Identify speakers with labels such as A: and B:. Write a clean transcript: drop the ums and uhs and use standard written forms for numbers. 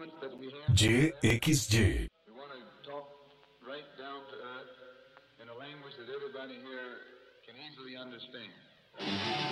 A: YXY.
B: We want to talk right down to earth in a language that everybody here can easily understand.